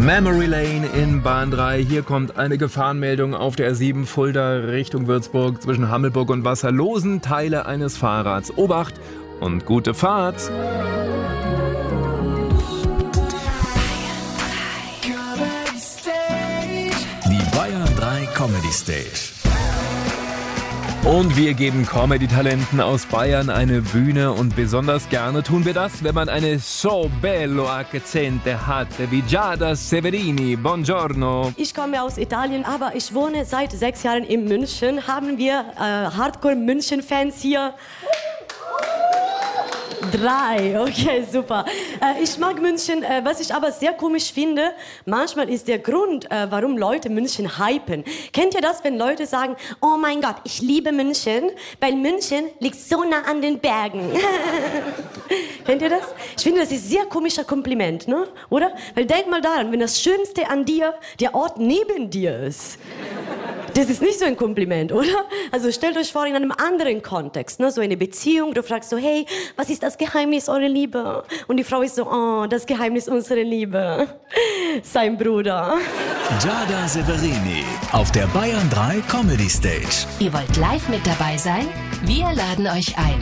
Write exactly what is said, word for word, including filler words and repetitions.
Memory Lane in Bahn drei. Hier kommt eine Gefahrenmeldung auf der R sieben Fulda Richtung Würzburg zwischen Hammelburg und Wasserlosen. Teile eines Fahrrads. Obacht und gute Fahrt. Die Bayern drei Comedy Stage. Und wir geben Comedy-Talenten aus Bayern eine Bühne und besonders gerne tun wir das, wenn man eine so bello accente hat wie Giada Severini. Buongiorno. Ich komme aus Italien, aber ich wohne seit sechs Jahren in München. Haben wir äh, Hardcore-München-Fans hier? Drei, okay, super. Äh, ich mag München, äh, was ich aber sehr komisch finde, manchmal ist der Grund, äh, warum Leute München hypen. Kennt ihr das, wenn Leute sagen, oh mein Gott, ich liebe München, weil München liegt so nah an den Bergen. Kennt ihr das? Ich finde, das ist ein sehr komischer Kompliment, ne? Oder? Weil denk mal daran, wenn das Schönste an dir der Ort neben dir ist. Das ist nicht so ein Kompliment, oder? Also stellt euch vor, in einem anderen Kontext, ne? So eine Beziehung, du fragst so, hey, was ist das Geheimnis eurer Liebe? Und die Frau ist so, oh, das Geheimnis unserer Liebe. Sein Bruder. Giada Severini auf der Bayern drei Comedy Stage. Ihr wollt live mit dabei sein? Wir laden euch ein.